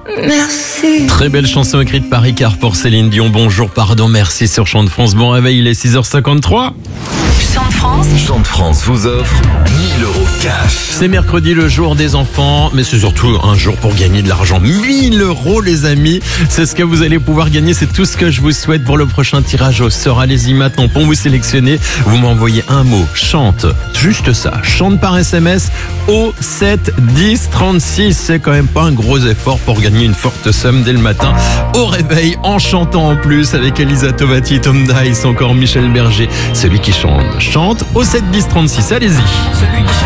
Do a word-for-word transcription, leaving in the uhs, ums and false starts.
Merci. Très belle chanson écrite par Ricard pour Céline Dion. Bonjour, pardon, merci sur Chant de France. Bon réveil, il est six heures cinquante-trois. Chant de France. Chant de France vous offre mille euros cash. C'est mercredi, le jour des enfants, mais c'est surtout un jour pour gagner de l'argent. mille euros, les amis. C'est ce que vous allez pouvoir gagner. C'est tout ce que je vous souhaite pour le prochain tirage au sort. Allez-y maintenant pour vous sélectionner. Vous m'envoyez un mot, chante, juste ça. Chante par S M S au sept dix trente-six. C'est quand même pas un gros effort pour gagner une forte somme dès le matin. Au réveil, en chantant en plus avec Elisa Tovati, Tom Dice, encore Michel Berger. Celui qui chante, chante au sept dix trente-six. Allez-y.